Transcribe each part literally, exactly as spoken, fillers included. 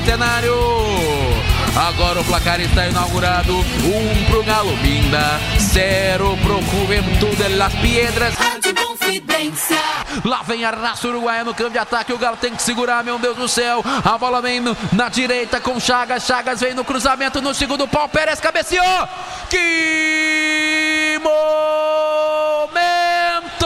Centenário. Agora o placar está inaugurado. Um pro Galo Minda, zero pro Juventude Las Piedras. Lá vem a raça uruguaia no campo de ataque. O Galo tem que segurar, meu Deus do céu. A bola vem no, na direita com Chagas. Chagas vem no cruzamento no segundo pau. Pérez cabeceou. Que momento!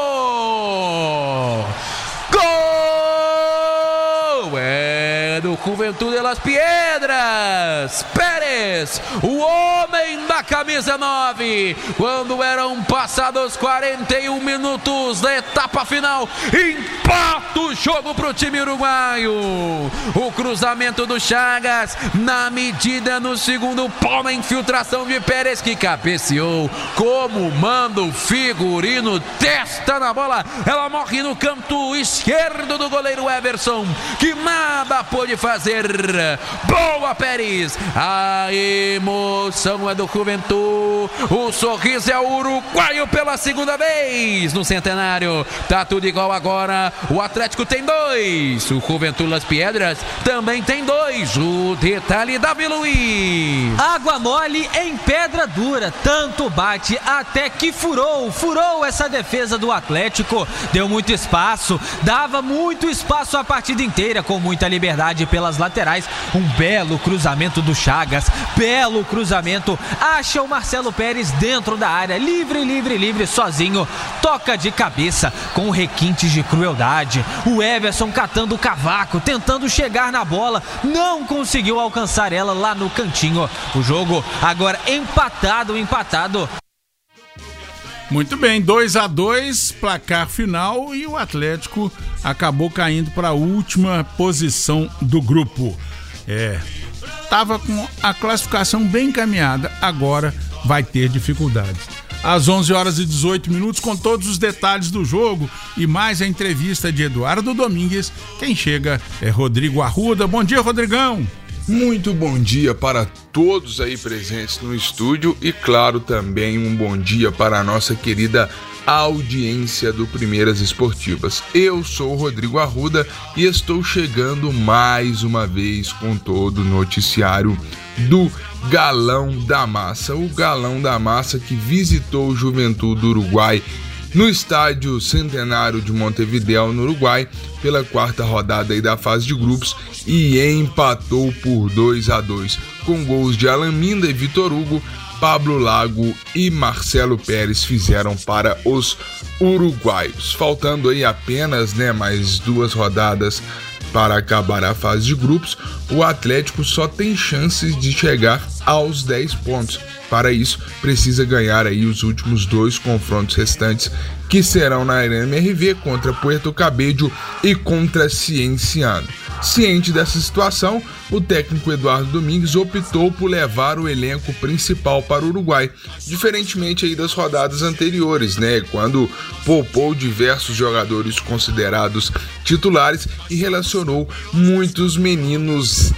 Gol! É do Juventude Las Piedras. Pérez, o homem da camisa nove. Quando eram passados quarenta e um minutos da etapa final, empata o jogo pro time uruguaio. O cruzamento do Chagas na medida no segundo pau, a infiltração de Pérez que cabeceou como manda o figurino, testa na bola, ela morre no canto esquerdo do goleiro Everson, que nada pôde fazer. Boa, Pérez. A emoção é do Juventude, o sorriso é o uruguaio pela segunda vez no Centenário. Tá tudo igual agora. O Atlético tem dois, o Juventude Las Piedras também tem dois. O detalhe, Davi Luiz. Água mole em pedra dura, tanto bate até que furou, furou essa defesa do Atlético. Deu muito espaço, dava muito espaço a partida inteira, com muita liberdade pelas laterais. Um belo cruzamento do Chagas, belo cruzamento, acha o Marcelo Pérez dentro da área, livre, livre, livre, sozinho, toca de cabeça com requintes de crueldade. O Everson catando o cavaco, tentando chegar na bola, não conseguiu alcançar ela lá no cantinho. O jogo agora empatado, empatado. Muito bem, dois a dois, placar final, e o Atlético acabou caindo para a última posição do grupo. É, estava com a classificação bem encaminhada, agora vai ter dificuldades. Às onze horas e dezoito minutos, com todos os detalhes do jogo e mais a entrevista de Eduardo Domingues, quem chega é Rodrigo Arruda. Bom dia, Rodrigão. Muito bom dia para todos aí presentes no estúdio e, claro, também um bom dia para a nossa querida audiência do Primeiras Esportivas. Eu sou o Rodrigo Arruda e estou chegando mais uma vez com todo o noticiário do Galão da Massa. O Galão da Massa que visitou o Juventude do Uruguai no estádio Centenário de Montevideo, no Uruguai, pela quarta rodada aí da fase de grupos e empatou por dois a dois, com gols de Alan Minda e Vitor Hugo. Pablo Lago e Marcelo Pérez fizeram para os uruguaios. Faltando aí apenas, né, mais duas rodadas para acabar a fase de grupos, o Atlético só tem chances de chegar aos dez pontos. Para isso, precisa ganhar aí os últimos dois confrontos restantes, que serão na Arena M R V contra Puerto Cabello e contra Cienciano. Ciente dessa situação, o técnico Eduardo Domingues optou por levar o elenco principal para o Uruguai, diferentemente aí das rodadas anteriores, né, quando poupou diversos jogadores considerados titulares e relacionou muitos meninos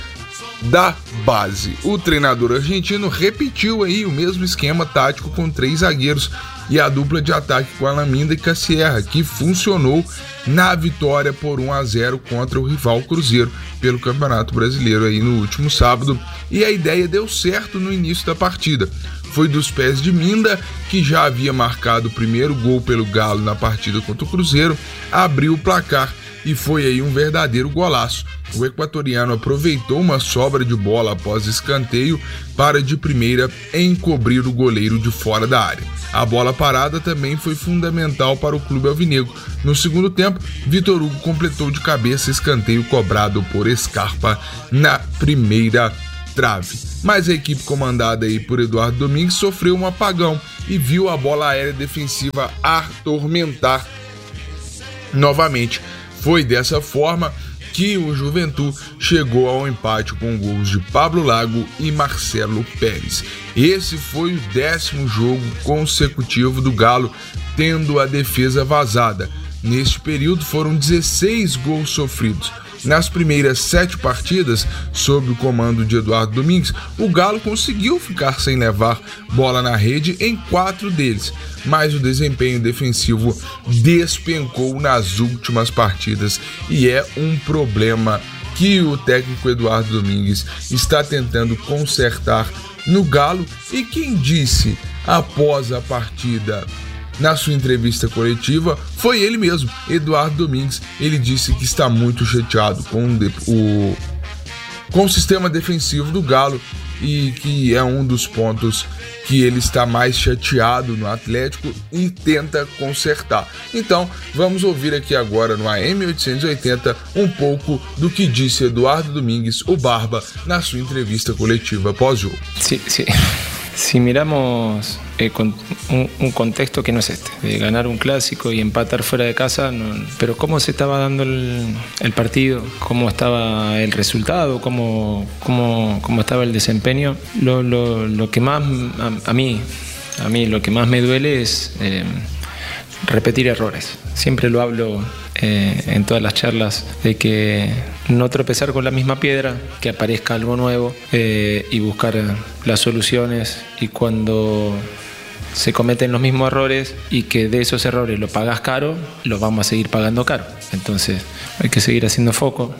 da base. O treinador argentino repetiu aí o mesmo esquema tático com três zagueiros e a dupla de ataque com Alan Minda e Cassierra, que funcionou na vitória por um a zero contra o rival Cruzeiro pelo Campeonato Brasileiro aí no último sábado, e a ideia deu certo no início da partida. Foi dos pés de Minda, que já havia marcado o primeiro gol pelo Galo na partida contra o Cruzeiro, abriu o placar e foi aí um verdadeiro golaço. O equatoriano aproveitou uma sobra de bola após escanteio para de primeira encobrir o goleiro de fora da área. A bola parada também foi fundamental para o clube alvinegro. No segundo tempo, Vitor Hugo completou de cabeça escanteio cobrado por Scarpa na primeira trave. Mas a equipe comandada aí por Eduardo Domingues sofreu um apagão e viu a bola aérea defensiva atormentar novamente. Foi dessa forma que o Juventude chegou ao empate com gols de Pablo Lago e Marcelo Pérez. Esse foi o décimo jogo consecutivo do Galo tendo a defesa vazada. Neste período foram dezesseis gols sofridos. Nas primeiras sete partidas, sob o comando de Eduardo Domingues, o Galo conseguiu ficar sem levar bola na rede em quatro deles, mas o desempenho defensivo despencou nas últimas partidas e é um problema que o técnico Eduardo Domingues está tentando consertar no Galo. E quem disse após a partida, na sua entrevista coletiva, foi ele mesmo, Eduardo Domingues. Ele disse que está muito chateado com o, com o sistema defensivo do Galo e que é um dos pontos que ele está mais chateado no Atlético e tenta consertar. Então, vamos ouvir aqui agora no A M oitocentos e oitenta um pouco do que disse Eduardo Domingues, o Barba, na sua entrevista coletiva pós-jogo. Sí, sí. Si miramos eh, con un, un contexto que no es este, de ganar un clásico y empatar fuera de casa, no, pero cómo se estaba dando el, el partido, cómo estaba el resultado, cómo, cómo, cómo estaba el desempeño, lo, lo, lo que más a, a mí, a mí lo que más me duele es eh, repetir errores. Siempre lo hablo eh, en todas las charlas, de que no tropezar con la misma piedra, que aparezca algo nuevo eh, y buscar las soluciones, y cuando se cometen los mismos errores y que de esos errores lo pagas caro, los vamos a seguir pagando caro. Entonces hay que seguir haciendo foco.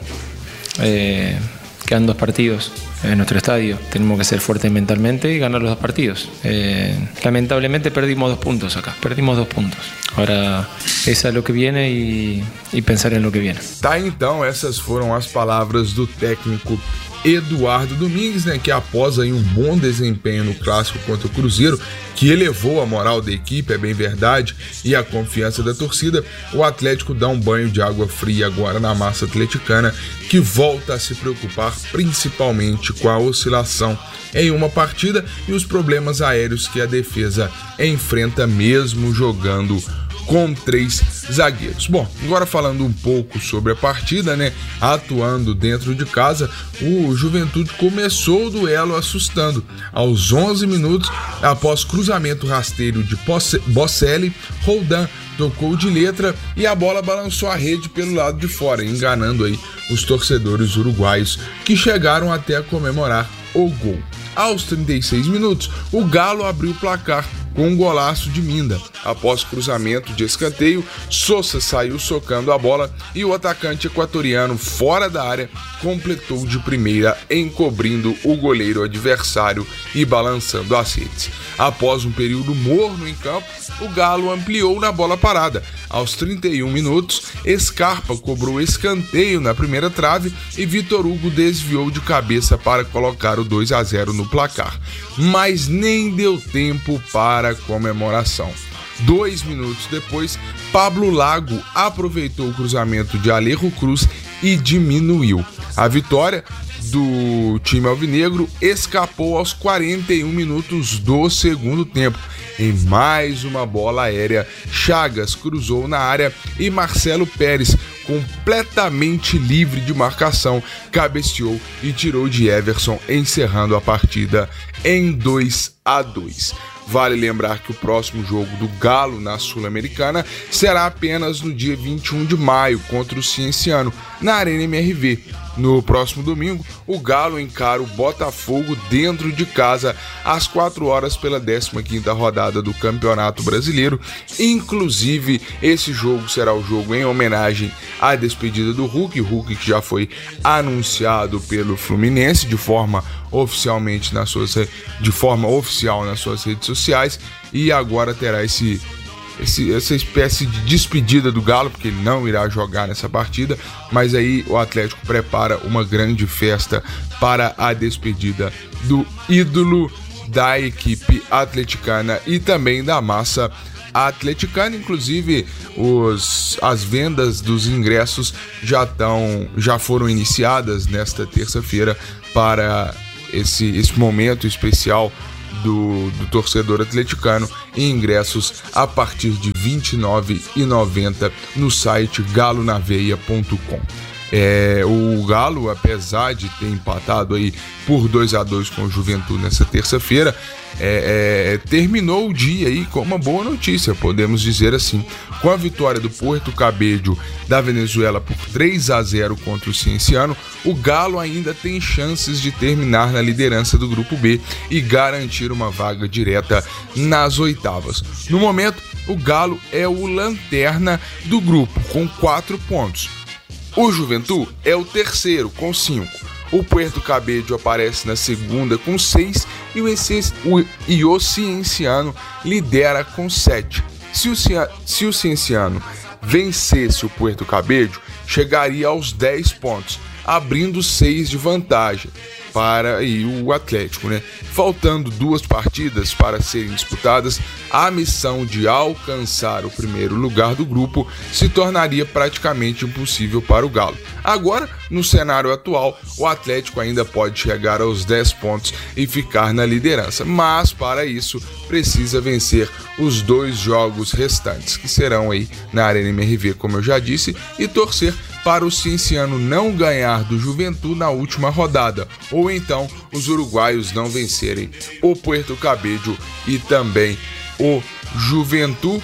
Eh, quedan dos partidos en nuestro estadio, tenemos que ser fuertes mentalmente y ganar los dos partidos. Eh, lamentablemente perdimos dos puntos acá, perdimos dos puntos. Agora, essa é o que viene e, e pensar em lo que viene. Tá, então, essas foram as palavras do técnico Eduardo Domingues, né, que após aí um bom desempenho no clássico contra o Cruzeiro, que elevou a moral da equipe, é bem verdade, e a confiança da torcida, o Atlético dá um banho de água fria agora na massa atleticana, que volta a se preocupar principalmente com a oscilação em uma partida e os problemas aéreos que a defesa enfrenta mesmo jogando com três zagueiros. Bom, agora falando um pouco sobre a partida, né? Atuando dentro de casa, o Juventude começou o duelo assustando. Aos onze minutos, após cruzamento rasteiro de Bocelli, Roldan tocou de letra e a bola balançou a rede pelo lado de fora, enganando aí os torcedores uruguaios que chegaram até a comemorar o gol. Aos trinta e seis minutos, o Galo abriu o placar com um golaço de Minda. Após cruzamento de escanteio, Sosa saiu socando a bola e o atacante equatoriano fora da área completou de primeira, encobrindo o goleiro adversário e balançando as redes. Após um período morno em campo, o Galo ampliou na bola parada. Aos trinta e um minutos, Scarpa cobrou escanteio na primeira trave e Vitor Hugo desviou de cabeça para colocar o dois a zero no placar. Mas nem deu tempo para a comemoração. Dois minutos depois, Pablo Lago aproveitou o cruzamento de Alejo Cruz e diminuiu. A vitória do time alvinegro escapou aos quarenta e um minutos do segundo tempo. Em mais uma bola aérea, Chagas cruzou na área e Marcelo Pérez, completamente livre de marcação, cabeceou e tirou de Everson, encerrando a partida em dois a dois. Vale lembrar que o próximo jogo do Galo na Sul-Americana será apenas no dia vinte e um de maio contra o Cienciano, na Arena M R V. No próximo domingo, o Galo encara o Botafogo dentro de casa às quatro horas pela décima quinta rodada do Campeonato Brasileiro. Inclusive, esse jogo será o jogo em homenagem à despedida do Hulk, Hulk que já foi anunciado pelo Fluminense de forma oficialmente nas suas de forma oficial nas suas redes sociais, e agora terá esse Esse, essa espécie de despedida do Galo, porque ele não irá jogar nessa partida, mas aí o Atlético prepara uma grande festa para a despedida do ídolo da equipe atleticana e também da massa atleticana. Inclusive os, as vendas dos ingressos já, tão, já foram iniciadas nesta terça-feira para esse, esse momento especial Do, do torcedor atleticano, e ingressos a partir de vinte e nove reais e noventa centavos no site galo na veia ponto com. É, o Galo, apesar de ter empatado aí por dois a dois com o Juventude nessa terça-feira, é, é, terminou o dia aí com uma boa notícia, podemos dizer assim. Com a vitória do Puerto Cabello da Venezuela por três a zero contra o Cienciano, o Galo ainda tem chances de terminar na liderança do Grupo B e garantir uma vaga direta nas oitavas. No momento, o Galo é o lanterna do grupo, com quatro pontos. O Juventud é o terceiro, com cinco. O Puerto Cabello aparece na segunda com seis e o, o, e o Cienciano lidera com sete. Se o, se o Cienciano vencesse o Puerto Cabello, chegaria aos dez pontos, abrindo seis de vantagem para aí, o Atlético, né? Faltando duas partidas para serem disputadas, a missão de alcançar o primeiro lugar do grupo se tornaria praticamente impossível para o Galo. Agora, no cenário atual, o Atlético ainda pode chegar aos dez pontos e ficar na liderança, mas para isso precisa vencer os dois jogos restantes, que serão aí na Arena M R V, como eu já disse, e torcer para o Cienciano não ganhar do Juventud na última rodada, ou então os uruguaios não vencerem o Puerto Cabello e também o Juventud.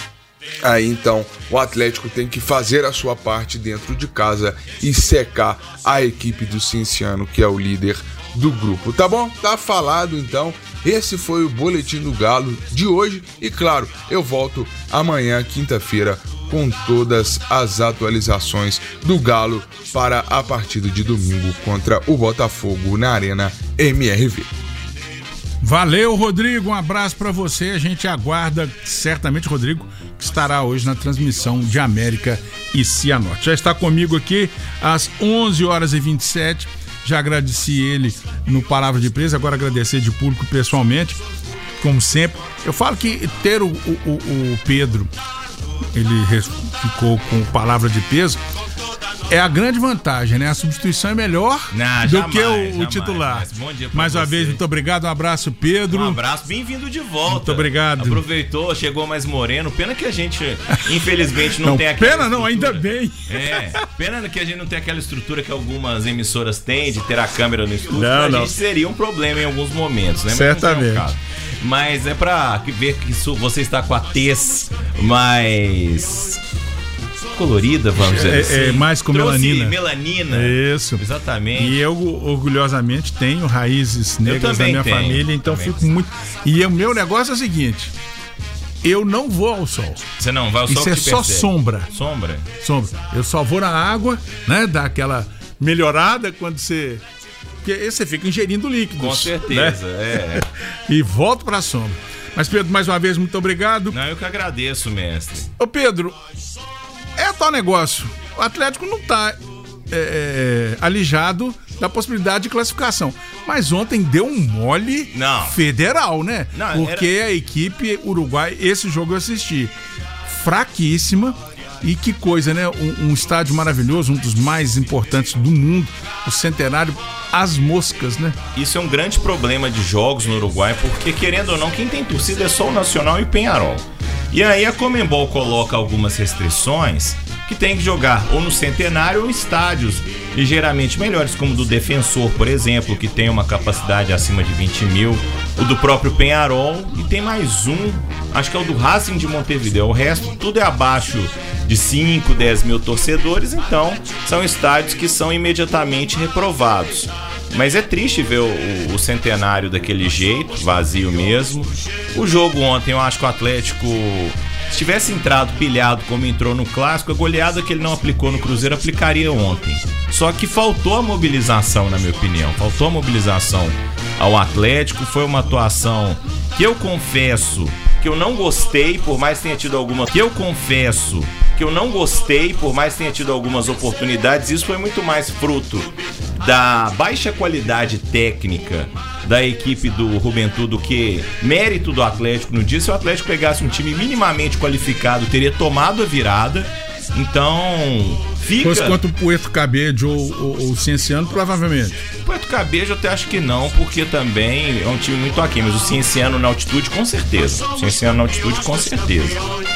Aí então o Atlético tem que fazer a sua parte dentro de casa e secar a equipe do Cienciano, que é o líder do grupo. Tá bom? Tá falado então. Esse foi o Boletim do Galo de hoje e claro, eu volto amanhã, quinta-feira, com todas as atualizações do Galo para a partida de domingo contra o Botafogo na Arena M R V. Valeu, Rodrigo, um abraço para você. A gente aguarda certamente, Rodrigo, que estará hoje na transmissão de América e Cianorte. Já está comigo aqui às onze horas e vinte e sete. Já agradeci ele no Palavra de Presa, agora agradecer de público pessoalmente, como sempre. Eu falo que ter o, o, o Pedro, ele ficou com palavra de peso, é a grande vantagem, né? A substituição é melhor Não, do jamais, que o, jamais, o titular. mas bom dia pra Mais uma você. vez, muito obrigado, um abraço, Pedro. Um abraço, bem-vindo de volta. Muito obrigado. Aproveitou, chegou mais moreno. Pena que a gente, infelizmente, não, Não, tem aquela pena não, estrutura. ainda bem. É, pena que a gente não tem aquela estrutura que algumas emissoras têm de ter a câmera no estúdio. Não, Pra não. gente seria um problema em alguns momentos, né? Mas Certamente. não é o caso. Mas é pra ver que isso- você está com a tez mais colorida, vamos dizer É- assim. é mais com Trouxe melanina. melanina. Isso. Exatamente. E eu orgulhosamente tenho raízes negras na também minha tenho, família, então também. fico muito. E o meu negócio é o seguinte: eu não vou ao sol. Você não vai ao sol Isso que é te só persegue. sombra. Sombra. Sombra. Eu só vou na água, né? Dar aquela melhorada quando você. Porque aí você fica ingerindo líquidos. Com certeza, né? é. E volto pra sombra. Mas, Pedro, mais uma vez, muito obrigado. Não, eu que agradeço, mestre. Ô, Pedro, é tal negócio. O Atlético não tá é, alijado da possibilidade de classificação. Mas ontem deu um mole Não. federal, né? Não, Porque a equipe uruguai, esse jogo eu assisti, fraquíssima. E que coisa, né? Um, um estádio maravilhoso, um dos mais importantes do mundo, o Centenário, as moscas, né? Isso é um grande problema de jogos no Uruguai, porque querendo ou não, quem tem torcida é só o Nacional e o Peñarol. E aí a Conmebol coloca algumas restrições que tem que jogar ou no Centenário ou em estádios ligeiramente melhores, como o do Defensor, por exemplo, que tem uma capacidade acima de vinte mil, o do próprio Peñarol, e tem mais um, acho que é o do Racing de Montevideo. O resto tudo é abaixo de cinco, dez mil torcedores, então são estádios que são imediatamente reprovados. Mas é triste ver o, o Centenário daquele jeito, vazio mesmo. O jogo ontem, eu acho que o Atlético, se tivesse entrado pilhado como entrou no Clássico, a goleada que ele não aplicou no Cruzeiro aplicaria ontem. Só que faltou a mobilização, na minha opinião. Faltou a mobilização ao Atlético. Foi uma atuação que eu confesso que eu não gostei, por mais que tenha tido alguma... Que eu confesso que eu não gostei, por mais que tenha tido algumas oportunidades. Isso foi muito mais fruto da baixa qualidade técnica da equipe do Juventud do que mérito do Atlético no dia. Se o Atlético pegasse um time minimamente qualificado, teria tomado a virada. Então, fica... Fosse contra o Puerto Cabello ou, ou, ou o Cienciano, provavelmente. O Puerto Cabello eu até acho que não, porque também é um time muito aquém. Mas o Cienciano na altitude, com certeza. O Cienciano na altitude, com certeza.